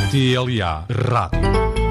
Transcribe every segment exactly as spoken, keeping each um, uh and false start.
T L A Rádio.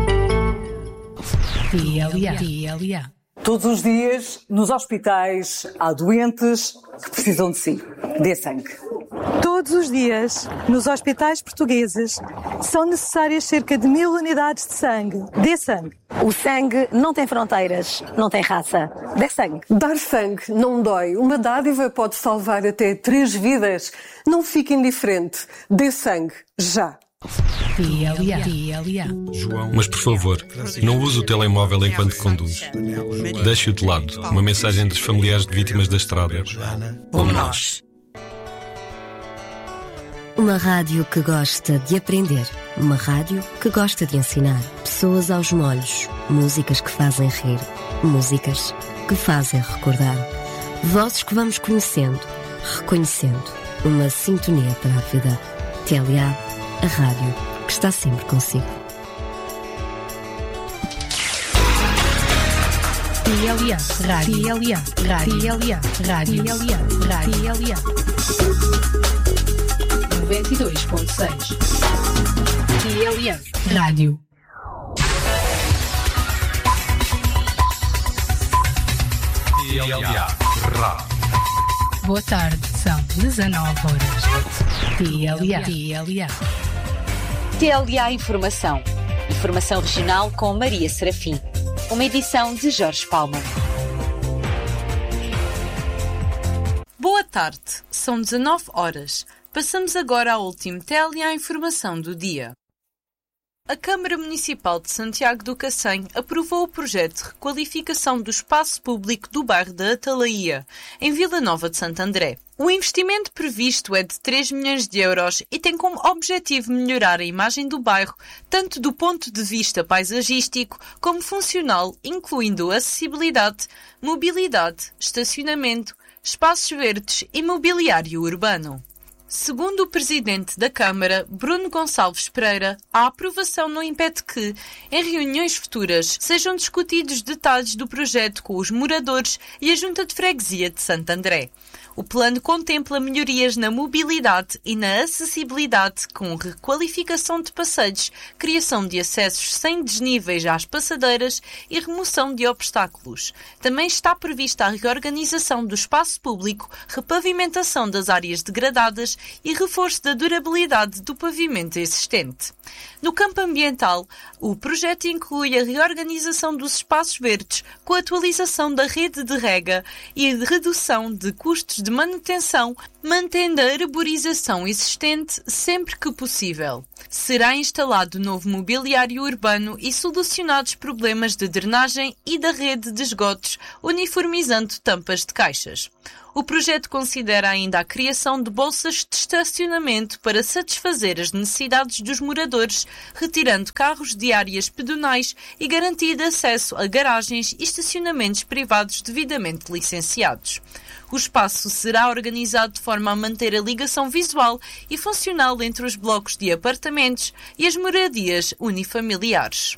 T L A. T L A. Todos os dias, nos hospitais, há doentes que precisam de si. Dê sangue. Todos os dias, nos hospitais portugueses, são necessárias cerca de mil unidades de sangue. Dê sangue. O sangue não tem fronteiras, não tem raça. Dê sangue. Dar sangue não dói. Uma dádiva pode salvar até três vidas. Não fique indiferente. Dê sangue, já. T L A. T L A. Mas, por favor, não use o telemóvel enquanto conduz. Deixe-o de lado. Uma mensagem dos familiares de vítimas da estrada. Como nós. Uma rádio que gosta de aprender. Uma rádio que gosta de ensinar. Pessoas aos molhos. Músicas que fazem rir. Músicas que fazem recordar. Vozes que vamos conhecendo, reconhecendo. Uma sintonia para a vida. T L A. A rádio que está sempre consigo. T L A. Rádio. T L A. Rádio. T L A. Rádio. T L A. Rádio. T L A. noventa e dois ponto seis. T L A. Rádio. T L A Rádio. Boa tarde, são dezanove horas. T L A. T L A. T L A Informação. Informação regional com Maria Serafim. Uma edição de Jorge Palma. Boa tarde, são dezanove horas. Passamos agora ao último T L A Informação do dia. A Câmara Municipal de Santiago do Cacém aprovou o projeto de requalificação do espaço público do bairro da Atalaia, em Vila Nova de Santo André. O investimento previsto é de três milhões de euros e tem como objetivo melhorar a imagem do bairro, tanto do ponto de vista paisagístico como funcional, incluindo acessibilidade, mobilidade, estacionamento, espaços verdes e mobiliário urbano. Segundo o presidente da Câmara, Bruno Gonçalves Pereira, a aprovação não impede que, em reuniões futuras, sejam discutidos detalhes do projeto com os moradores e a Junta de Freguesia de Santo André. O plano contempla melhorias na mobilidade e na acessibilidade, com requalificação de passeios, criação de acessos sem desníveis às passadeiras e remoção de obstáculos. Também está prevista a reorganização do espaço público, repavimentação das áreas degradadas e reforço da durabilidade do pavimento existente. No campo ambiental, o projeto inclui a reorganização dos espaços verdes, com a atualização da rede de rega e a redução de custos de manutenção, mantendo a arborização existente sempre que possível. Será instalado novo mobiliário urbano e solucionados problemas de drenagem e da rede de esgotos, uniformizando tampas de caixas. O projeto considera ainda a criação de bolsas de estacionamento para satisfazer as necessidades dos moradores, retirando carros de áreas pedonais e garantindo acesso a garagens e estacionamentos privados devidamente licenciados. O espaço será organizado de forma a manter a ligação visual e funcional entre os blocos de apartamentos e as moradias unifamiliares.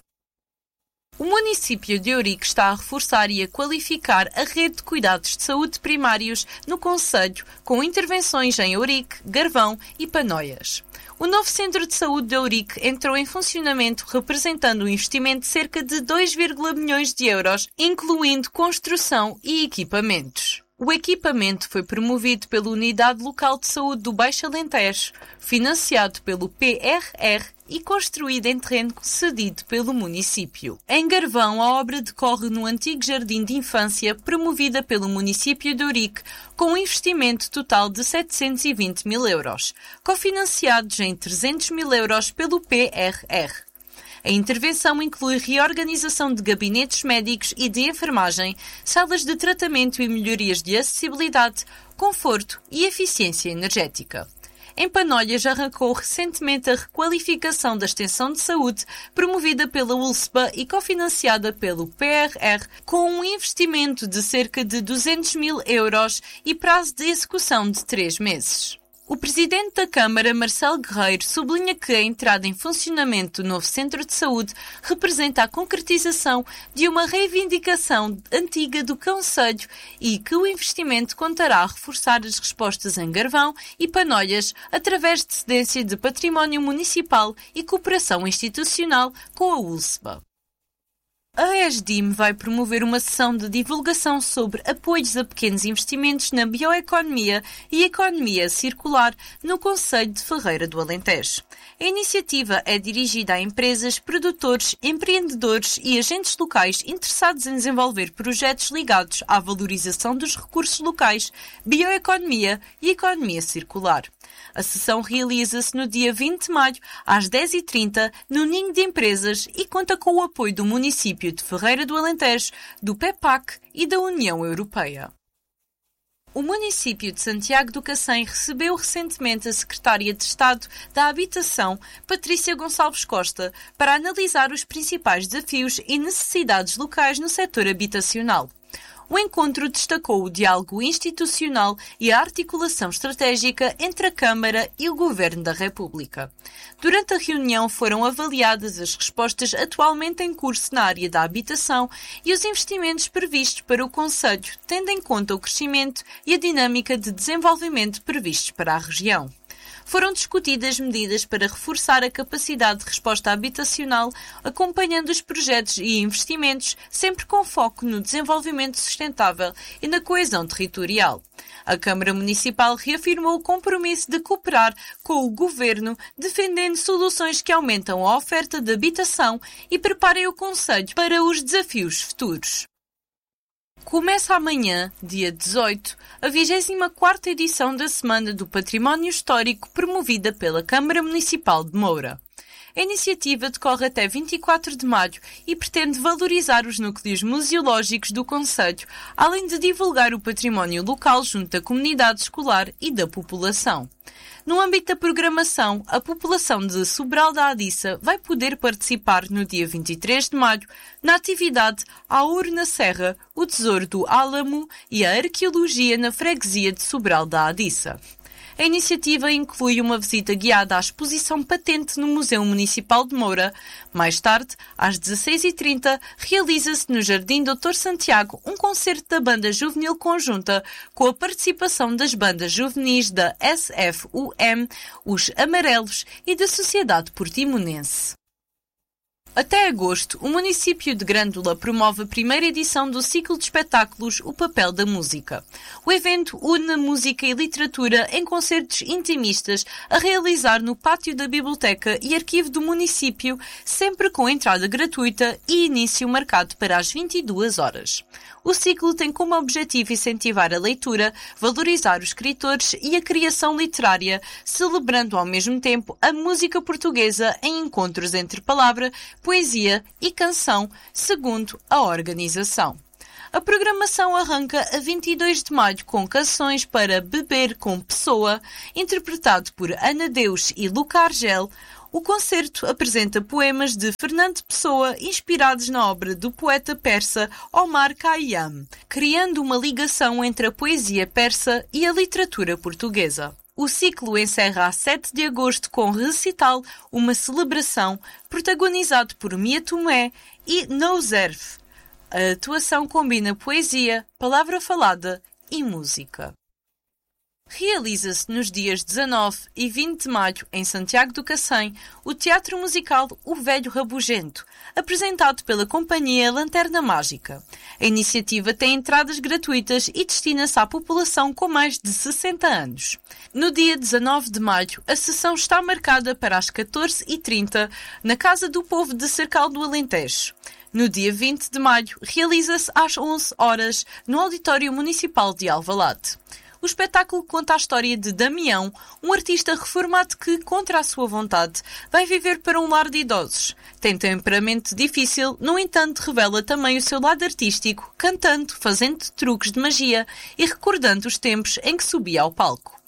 O município de Ourique está a reforçar e a qualificar a rede de cuidados de saúde primários no concelho, com intervenções em Ourique, Garvão e Panoias. O novo Centro de Saúde de Ourique entrou em funcionamento representando um investimento de cerca de dois vírgula um milhões de euros, incluindo construção e equipamentos. O equipamento foi promovido pela Unidade Local de Saúde do Baixo Alentejo, financiado pelo P R R e construído em terreno cedido pelo município. Em Garvão, a obra decorre no antigo Jardim de Infância, promovida pelo município de Ourique, com um investimento total de setecentos e vinte mil euros, cofinanciados em trezentos mil euros pelo P R R. A intervenção inclui reorganização de gabinetes médicos e de enfermagem, salas de tratamento e melhorias de acessibilidade, conforto e eficiência energética. Em Panoias arrancou recentemente a requalificação da extensão de saúde, promovida pela U L S P A e cofinanciada pelo P R R, com um investimento de cerca de duzentos mil euros e prazo de execução de três meses. O presidente da Câmara, Marcelo Guerreiro, sublinha que a entrada em funcionamento do novo centro de saúde representa a concretização de uma reivindicação antiga do concelho e que o investimento contará a reforçar as respostas em Garvão e Panolhas através de cedência de património municipal e cooperação institucional com a U L S B A. A ESDIM vai promover uma sessão de divulgação sobre apoios a pequenos investimentos na bioeconomia e economia circular no concelho de Ferreira do Alentejo. A iniciativa é dirigida a empresas, produtores, empreendedores e agentes locais interessados em desenvolver projetos ligados à valorização dos recursos locais, bioeconomia e economia circular. A sessão realiza-se no dia vinte de maio, às dez e trinta, no Ninho de Empresas e conta com o apoio do município de Ferreira do Alentejo, do PEPAC e da União Europeia. O município de Santiago do Cacém recebeu recentemente a secretária de Estado da Habitação, Patrícia Gonçalves Costa, para analisar os principais desafios e necessidades locais no setor habitacional. O encontro destacou o diálogo institucional e a articulação estratégica entre a Câmara e o Governo da República. Durante a reunião foram avaliadas as respostas atualmente em curso na área da habitação e os investimentos previstos para o concelho, tendo em conta o crescimento e a dinâmica de desenvolvimento previstos para a região. Foram discutidas medidas para reforçar a capacidade de resposta habitacional, acompanhando os projetos e investimentos, sempre com foco no desenvolvimento sustentável e na coesão territorial. A Câmara Municipal reafirmou o compromisso de cooperar com o Governo, defendendo soluções que aumentam a oferta de habitação e preparem o concelho para os desafios futuros. Começa amanhã, dia dezoito, a vigésima quarta edição da Semana do Património Histórico promovida pela Câmara Municipal de Moura. A iniciativa decorre até vinte e quatro de maio e pretende valorizar os núcleos museológicos do concelho, além de divulgar o património local junto da comunidade escolar e da população. No âmbito da programação, a população de Sobral da Adiça vai poder participar no dia vinte e três de maio na atividade A Ouro na Serra, o Tesouro do Álamo e a Arqueologia na Freguesia de Sobral da Adiça. A iniciativa inclui uma visita guiada à exposição patente no Museu Municipal de Moura. Mais tarde, às dezasseis e trinta, realiza-se no Jardim doutor Santiago um concerto da Banda Juvenil Conjunta, com a participação das bandas juvenis da S F U M, os Amarelos e da Sociedade Portimonense. Até agosto, o município de Grândola promove a primeira edição do ciclo de espetáculos O Papel da Música. O evento une música e literatura em concertos intimistas a realizar no pátio da Biblioteca e Arquivo do município, sempre com entrada gratuita e início marcado para as vinte e duas horas. O ciclo tem como objetivo incentivar a leitura, valorizar os escritores e a criação literária, celebrando ao mesmo tempo a música portuguesa em encontros entre palavra, poesia e canção, segundo a organização. A programação arranca a vinte e dois de maio com canções para Beber com Pessoa, interpretado por Ana Deus e Luca Argel. O concerto apresenta poemas de Fernando Pessoa inspirados na obra do poeta persa Omar Khayyam, criando uma ligação entre a poesia persa e a literatura portuguesa. O ciclo encerra a sete de agosto com recital, uma celebração, protagonizado por Mia Tomé e Nouzerf. A atuação combina poesia, palavra falada e música. Realiza-se nos dias dezanove e vinte de maio, em Santiago do Cacém, o teatro musical O Velho Rabugento, apresentado pela companhia Lanterna Mágica. A iniciativa tem entradas gratuitas e destina-se à população com mais de sessenta anos. No dia dezanove de maio, a sessão está marcada para as catorze e trinta na Casa do Povo de Cercal do Alentejo. No dia vinte de maio, realiza-se às onze horas no Auditório Municipal de Alvalade. O espetáculo conta a história de Damião, um artista reformado que, contra a sua vontade, vai viver para um lar de idosos. Tem temperamento difícil, no entanto, revela também o seu lado artístico, cantando, fazendo truques de magia e recordando os tempos em que subia ao palco.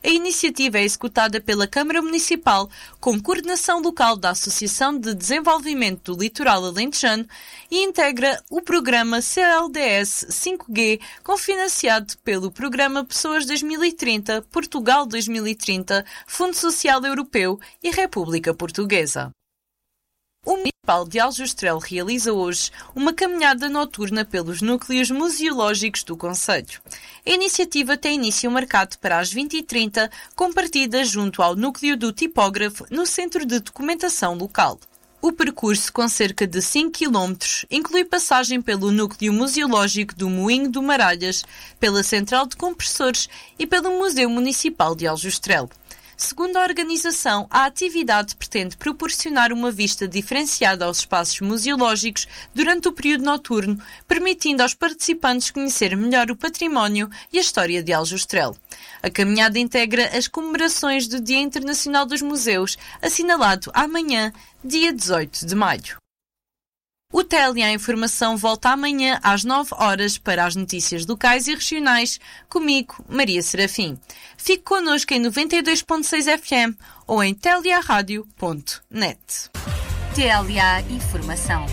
A iniciativa é executada pela Câmara Municipal com coordenação local da Associação de Desenvolvimento do Litoral Alentejano e integra o programa C L D S cinco G, cofinanciado pelo Programa Pessoas dois mil e trinta, Portugal dois mil e trinta, Fundo Social Europeu e República Portuguesa. O Municipal de Aljustrel realiza hoje uma caminhada noturna pelos núcleos museológicos do concelho. A iniciativa tem início marcado para as vinte e trinta, com partida junto ao núcleo do tipógrafo no Centro de Documentação Local. O percurso, com cerca de cinco quilómetros, inclui passagem pelo núcleo museológico do Moinho do Maralhas, pela Central de Compressores e pelo Museu Municipal de Aljustrel. Segundo a organização, a atividade pretende proporcionar uma vista diferenciada aos espaços museológicos durante o período noturno, permitindo aos participantes conhecer melhor o património e a história de Aljustrel. A caminhada integra as comemorações do Dia Internacional dos Museus, assinalado amanhã, dia dezoito de maio. O T L A Informação volta amanhã às nove horas para as notícias locais e regionais, comigo, Maria Serafim. Fique connosco em noventa e dois ponto seis F M ou em t l a radio ponto net. T L A Informação.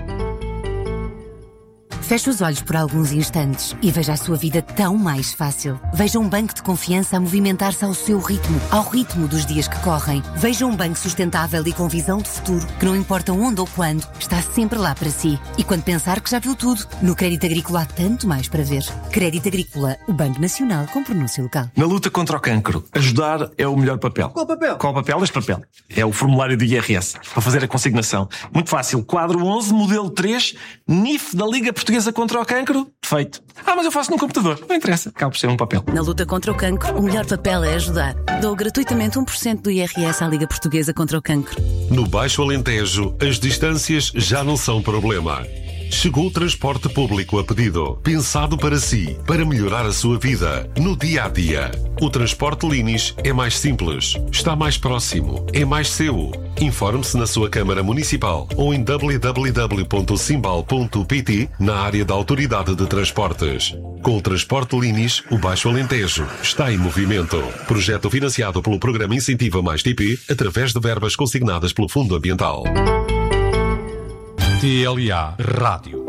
Feche os olhos por alguns instantes e veja a sua vida tão mais fácil. Veja um banco de confiança a movimentar-se ao seu ritmo, ao ritmo dos dias que correm. Veja um banco sustentável e com visão de futuro, que não importa onde ou quando, está sempre lá para si. E quando pensar que já viu tudo, no Crédito Agrícola há tanto mais para ver. Crédito Agrícola, o Banco Nacional com pronúncio local. Na luta contra o cancro, ajudar é o melhor papel. Qual papel? Qual papel? Este papel. É o formulário do I R S, para fazer a consignação. Muito fácil. Quadro onze, modelo três, N I F da Liga Portuguesa contra o Cancro, feito. Ah, mas eu faço no computador. Não interessa, acaba por ser um papel. Na luta contra o cancro, o melhor papel é ajudar. Dou gratuitamente um por cento do I R S à Liga Portuguesa contra o Cancro. No Baixo Alentejo, as distâncias já não são problema. Chegou o transporte público a pedido, pensado para si, para melhorar a sua vida, no dia a dia. O transporte Linis é mais simples, está mais próximo, é mais seu. Informe-se na sua Câmara Municipal ou em w w w ponto simbal ponto p t na área da Autoridade de Transportes. Com o transporte Linis, o Baixo Alentejo está em movimento. Projeto financiado pelo Programa Incentiva Mais T P, através de verbas consignadas pelo Fundo Ambiental. T L A Rádio.